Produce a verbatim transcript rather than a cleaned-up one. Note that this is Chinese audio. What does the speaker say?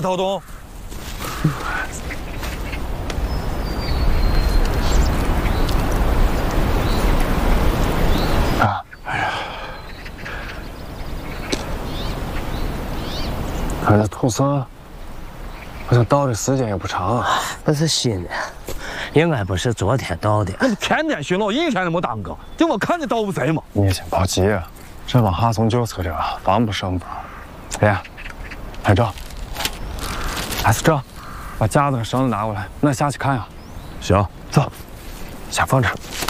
躁动。 啊，哎呀，看这土色，好像倒的时间也不长啊。 不是新的，应该不是昨天倒的。 那不天天巡逻，一天都没耽搁，就我看见倒不贼嘛。 你先别急，这往下从旧车里啊，防不胜防。哎，拍照，还是这，把架子和绳子拿过来，那下去看呀。 行， 走，先放这儿。